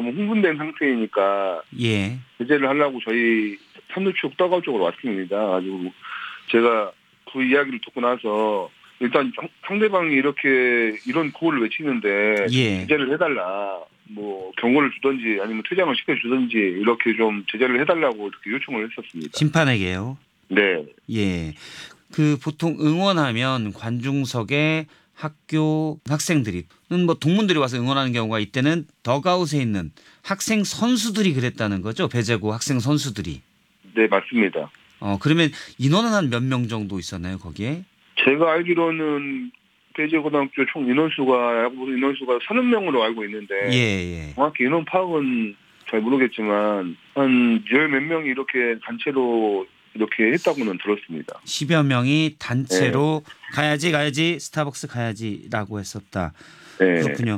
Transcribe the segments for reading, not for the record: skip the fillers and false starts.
너무 흥분된 상태이니까 예. 제재를 하려고 저희 삼루축 더가우 쪽으로 왔습니다. 가지고 제가 그 이야기를 듣고 나서 일단 상대방이 이렇게 이런 구호를 외치는데 예. 제재를 해달라. 뭐 경고를 주든지 아니면 퇴장을 시켜주든지 이렇게 좀 제재를 해달라고 이렇게 요청을 했었습니다. 심판에게요? 네. 예. 그 보통 응원하면 관중석에 학교 학생들이 뭐 동문들이 와서 응원하는 경우가 이때는 덕아웃에 있는 학생 선수들이 그랬다는 거죠. 배제고 학생 선수들이. 네, 맞습니다. 그러면 인원은 한 몇 명 정도 있었나요, 거기에? 제가 알기로는 배제고등학교 총 야구 인원수가 30명으로 알고 있는데 예. 정확히 인원 파악은 잘 모르겠지만 한 열 몇 명이 이렇게 단체로 이렇게 했다고는 들었습니다. 10여 명이 단체로 가야지 스타벅스 가야지라고 했었다. 네. 그렇군요.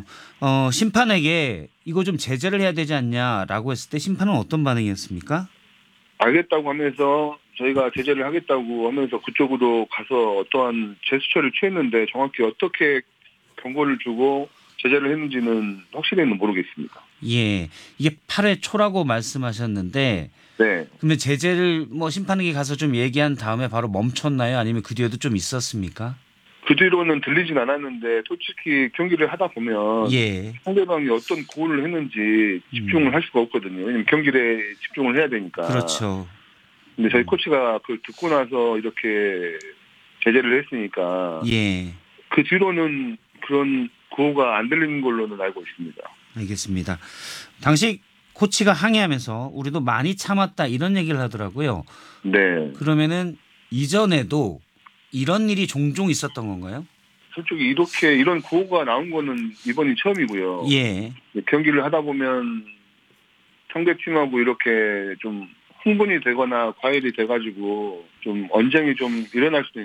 심판에게 이거 좀 제재를 해야 되지 않냐라고 했을 때 심판은 어떤 반응이었습니까? 알겠다고 하면서 저희가 제재를 하겠다고 하면서 그쪽으로 가서 어떠한 제스처를 취했는데 정확히 어떻게 경고를 주고 제재를 했는지는 확실히는 모르겠습니다. 예, 이게 8회 초라고 말씀하셨는데 네. 그러면 제재를 뭐 심판에게 가서 좀 얘기한 다음에 바로 멈췄나요? 아니면 그 뒤에도 좀 있었습니까? 그 뒤로는 들리진 않았는데 솔직히 경기를 하다 보면 상대방이 어떤 고를 했는지 집중을 할 수가 없거든요. 왜냐하면 경기에 집중을 해야 되니까. 그렇죠. 근데 저희 코치가 그걸 듣고 나서 이렇게 제재를 했으니까 그 뒤로는 그런 구호가 안 들리는 걸로는 알고 있습니다. 알겠습니다. 당시 코치가 항의하면서 우리도 많이 참았다 이런 얘기를 하더라고요. 네. 그러면은 이전에도 이런 일이 종종 있었던 건가요? 솔직히 이런 구호가 나온 거는 이번이 처음이고요. 예. 경기를 하다 보면 상대팀하고 이렇게 좀 흥분이 되거나 과열이 돼가지고 좀 언쟁이 좀 일어날 수도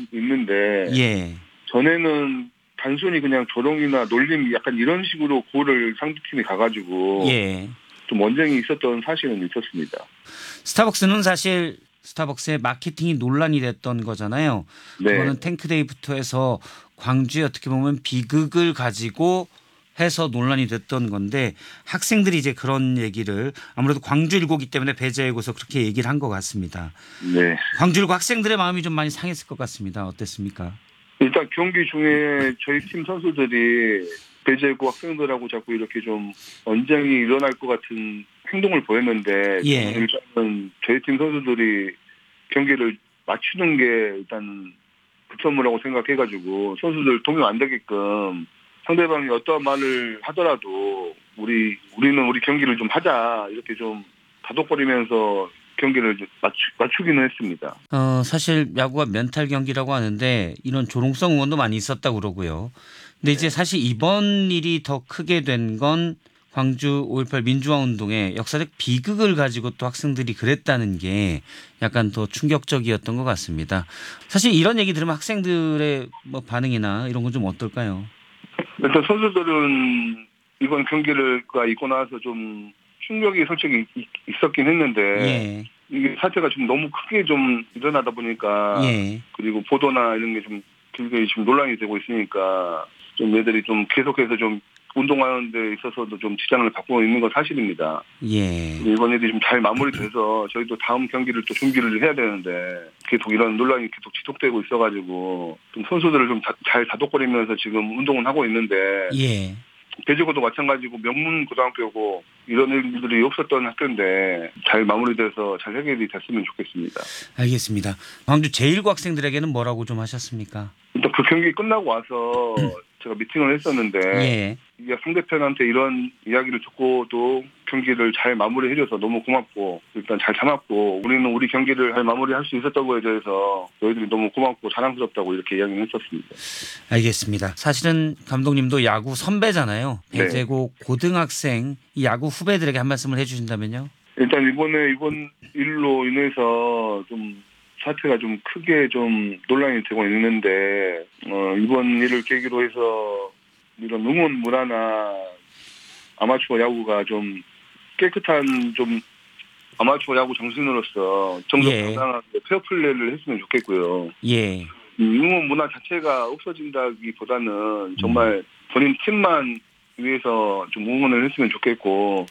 있는데 전에는 단순히 그냥 조롱이나 놀림 약간 이런 식으로 구호를 상대팀이 가가지고 좀 언쟁이 있었던 사실은 있었습니다. 스타벅스는 사실 스타벅스의 마케팅이 논란이 됐던 거잖아요. 네. 그거는 탱크데이부터 해서 광주에 어떻게 보면 비극을 가지고 해서 논란이 됐던 건데 학생들이 이제 그런 얘기를 아무래도 광주 일고기 때문에 배제해고서 그렇게 얘기를 한 것 같습니다. 네. 광주 일고 학생들의 마음이 좀 많이 상했을 것 같습니다. 어땠습니까? 일단 경기 중에 저희 팀 선수들이 배제고 학생들하고 자꾸 이렇게 좀 언쟁이 일어날 것 같은 행동을 보였는데 일단은 저희 팀 선수들이 경기를 맞추는 게 일단 급선무라고 생각해가지고 선수들 동요 안 되게끔 상대방이 어떠한 말을 하더라도 우리는 우리 경기를 좀 하자 이렇게 좀 다독거리면서 경기를 맞추기는 했습니다. 사실 야구가 멘탈 경기라고 하는데 이런 조롱성 응원도 많이 있었다고 그러고요. 근데 이제 사실 이번 일이 더 크게 된 건 광주 5.18 민주화 운동의 역사적 비극을 가지고 또 학생들이 그랬다는 게 약간 더 충격적이었던 것 같습니다. 사실 이런 얘기 들으면 학생들의 뭐 반응이나 이런 건 좀 어떨까요? 일단 선수들은 이번 경기를 있고 나서 좀 충격이 솔직히 있었긴 했는데 이게 사태가 좀 너무 크게 좀 일어나다 보니까 그리고 보도나 이런 게 좀 길게 지금 논란이 되고 있으니까 좀 얘들이 좀 계속해서 좀 운동하는 데 있어서도 좀 지장을 받고 있는 건 사실입니다. 이번 일이 좀 잘 마무리돼서 저희도 다음 경기를 또 준비를 해야 되는데 계속 이런 논란이 계속 지속되고 있어가지고 좀 선수들을 좀 잘 다독거리면서 지금 운동은 하고 있는데 배제고도 마찬가지고 명문고등학교고 이런 일들이 없었던 학교인데 잘 마무리돼서 잘 해결이 됐으면 좋겠습니다. 알겠습니다. 광주 제1고 학생들에게는 뭐라고 좀 하셨습니까? 일단 그 경기 끝나고 와서 제가 미팅을 했었는데 이게 상대편한테 이런 이야기를 듣고도 경기를 잘 마무리해줘서 너무 고맙고 일단 잘 참았고 우리는 우리 경기를 잘 마무리할 수 있었던 거에 대해서 너희들이 너무 고맙고 자랑스럽다고 이렇게 이야기를 했었습니다. 알겠습니다. 사실은 감독님도 야구 선배잖아요. 배제고 고등학생 이 야구 후배들에게 한 말씀을 해 주신다면요. 일단 이번 일로 인해서 좀 사태가 좀 크게 좀 논란이 되고 있는데 이번 일을 계기로 해서 이런 응원 문화나 아마추어 야구가 좀 깨끗한 좀 아마추어 야구 정신으로서 정정당당하게 페어플레이를 했으면 좋겠고요. 응원 문화 자체가 없어진다기보다는 정말 본인 팀만 위해서 좀 응원을 했으면 좋겠고